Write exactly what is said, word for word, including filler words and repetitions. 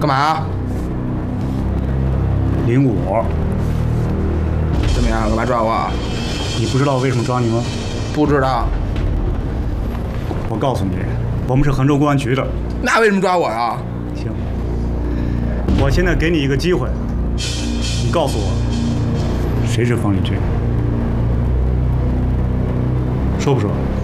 干嘛？ 领我。 怎么样？干嘛抓我啊？ 你不知道我为什么抓你吗？ 不知道。 我告诉你，我们是衡州公安局的。 那为什么抓我呀？ 行，我现在给你一个机会，你告诉我，谁是方力军？说不说？